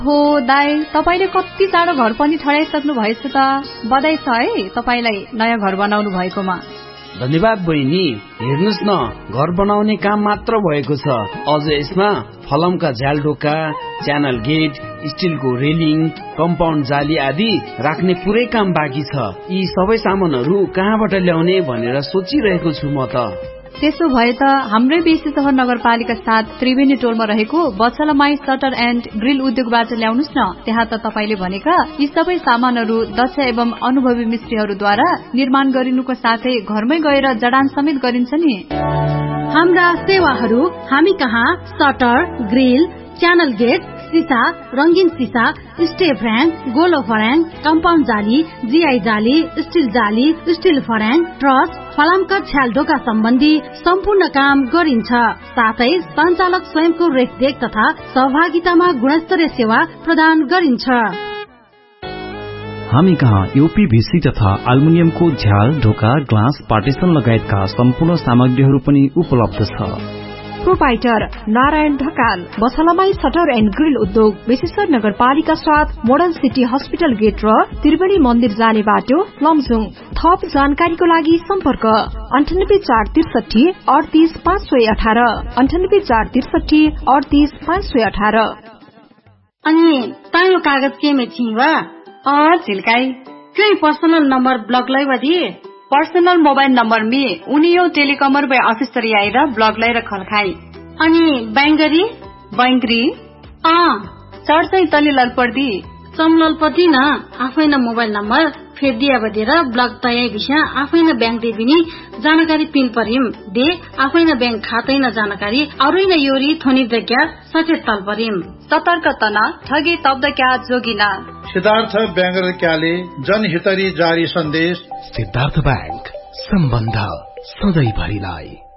हो दाइ, तपाईले कति चाँडो घर पनि छडाइसक्नु भएछ त। बधाई छ है तपाईलाई नयाँ घर बनाउनु भएकोमा। धन्यवाद बहिनी। हेर्नुस् न, घर बनाउने काम मात्र भएको छ, अझ यसमा फलमका झ्यालढोका, च्यानल गेट, स्टिलको रेलिङ, कम्पाउन्ड जाली आदि राख्ने पुरै काम बाँकी छ। यी सबै सामानहरू कहाँबाट ल्याउने भनेर सोचिरहेको छु म त। त्यसो भए त हाम्रै बेसी सहर नगरपालिका 7 त्रिवेणी टोलमा रहेको बछलमाई सटर एन्ड ग्रिल उद्योगबाट ल्याउनुस् न। त्यहाँ त तपाईले भनेका यी सबै सामानहरू दक्ष एवं अनुभवी मिस्त्रीहरूद्वारा निर्माण गरिनुको साथै घरमै गएर जडान समेत गरिन्छ नि। हाम्रा सेवाहरू हामी कहाँ सटर, ग्रिल, च्यानल गेट, सीसा, रंगीन सीसा, स्टेप फ्रेम, गोलो फर्याङ, कम्पाउन्ड जाली, जीआई जाली, स्टिल फर्याङ, ट्रस, फलामका छ्यालढोका सम्बन्धी सम्पूर्ण काम गरिन्छ। साथै सञ्चालक स्वयंको रेखदेख तथा सहभागितामा गुणस्तरीय सेवा प्रदान गरिन्छ। हामी कहाँ यूपीभीसी तथा एल्युमिनियमको झ्याल, ढोका, ग्लास, पार्टिसन लगायतका सम्पूर्ण सामग्रीहरू पनि उपलब्ध छ। Proprietor Narayan Dhakal, बछलमाई shutter and grill उद्योग, बेसीसर नगरपालिका 7, मोडर्न सिटी हस्पिटल गेट र त्रिवेणी मन्दिर जाने बाटो, लमजुङ। थप जानकारीको लागि सम्पर्क 9846 38 518 9846 38 518। अनि तायो कागज केमे छिवा झिल्काई क्यों पर्सनल नम्बर ब्लॉक लाई बदी पर्सनल मोबाइल नम्बर में उनियो टेलिकमर बे अफिसर आएर ब्लॉक लाई रखल खाई। अनि बैंगरी बैंगरी चढ चाहिँ तले ललपर्दी समललपति न आफैन मोबाइल नम्बर फेर दिया बदेर ब्लॉक तयाई विषय आफैन बैंक देबिनी जानकारी पिन परिम दे आफैन बैंक खातै न जानकारी अरू न योरी थोनी दग्या सचेत तल परिम सतर्क तना ठगी तब्द क्या जोगिना। सिद्धार्थ बैंगर क्याले जनहितरी जारी सन्देश। सिद्धार्थ बैंक, सम्बन्ध सधैँ भरिलाई।